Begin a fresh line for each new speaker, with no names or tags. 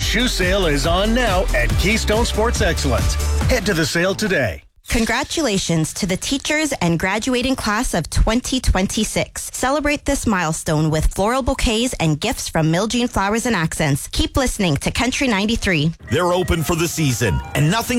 shoe sale is on now at Keystone Sports Excellence. Head to the sale today.
Congratulations to the teachers and graduating class of 2026. Celebrate this milestone with floral bouquets and gifts from Miljean Flowers and Accents. Keep listening to Country 93.
They're open for the season, and nothing